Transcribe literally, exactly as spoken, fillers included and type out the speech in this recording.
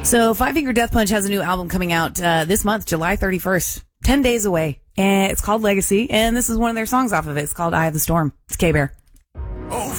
So Five Finger Death Punch has a new album coming out uh, this month, July thirty-first. Ten days away. And it's called Legacy. And this is one of their songs off of it. It's called Eye of the Storm. It's K-Bear.